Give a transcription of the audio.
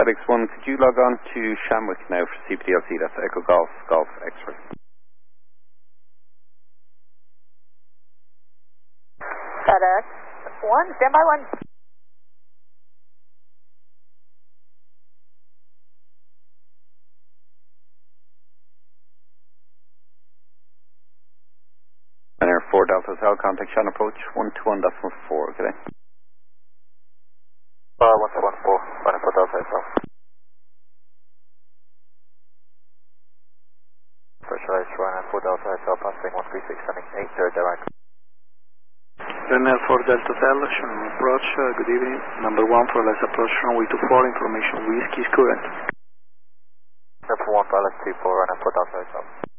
FedEx 1, could you log on to Shamwick now for CPDLC? That's Echo Golf, Golf X-Ray. FedEx 1, standby 1. Air 4 Delta Hotel, contact Shannon approach 121.4, okay? 114, 1 for Delta Hotel. Pressurized Ryanair 4 Delta Hotel, passing 136, sending 80 direct. Ryanair 4 Delta Hotel, Shannon approach, good evening. Number 1 for LS approach runway 24, information whiskey is current. Number 1 for LS 24, Ryanair 4 Delta Hotel.